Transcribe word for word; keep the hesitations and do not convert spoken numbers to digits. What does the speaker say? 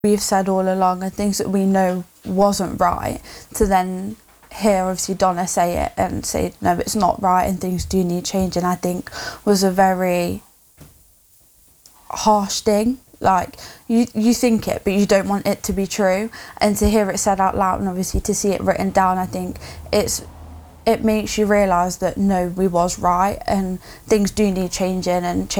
we've said all along and things that we know wasn't right, to then hear obviously Donna say it and say no, it's not right and things do need changing, I think was a very harsh thing. Like, you you think it but you don't want it to be true, and to hear it said out loud and obviously to see it written down, I think it's it makes you realise that no, we was right and things do need changing and change